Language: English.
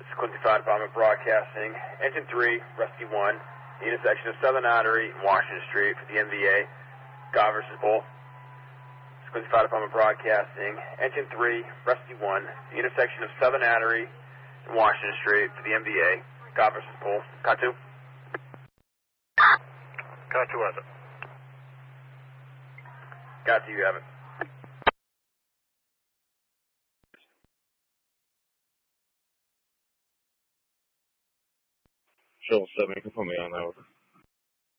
Quincy Fire Department Broadcasting. Engine 3, Rescue 1, the intersection of Southern Artery and Washington Street for the MVA. God versus Bull. Quincy Fire Department Broadcasting. Engine 3, Rescue 1, the intersection of Southern Artery and Washington Street for the MVA. God versus Bull. Got 2? Got 2 has it. Got 2, you have it. Shoal 7, you can put me on that order.